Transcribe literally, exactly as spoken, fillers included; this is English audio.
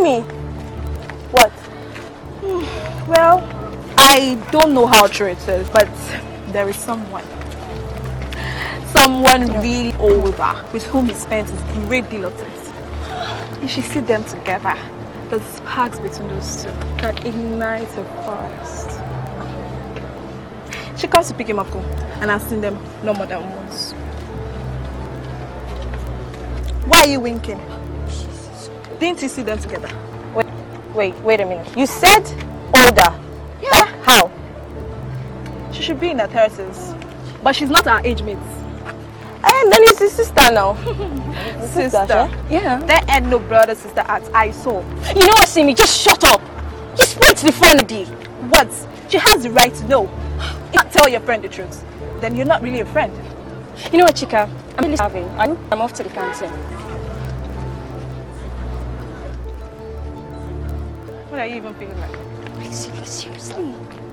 me. What? Well, I don't know how true it is, but there is someone. Someone really older with whom he spends a great deal of time. You should see them together. The sparks between those two can ignite a forest. She comes to pick him up, and I've seen them no more than once. Why are you winking? Didn't you see them together? Wait, wait, wait a minute. You said older. Yeah. Like how? She should be in her thirties, but she's not our age mate. And then it's his sister now. Sister? sister? Yeah. There ain't no brother sister act I saw. You know what, Simi? Just shut up. You spoke to the phone already. What? She has the right to know. If you tell your friend the truth, then you're not really a friend. You know what, Chika? I'm really starving. I'm off to the canteen. What are you even feeling like? Seriously?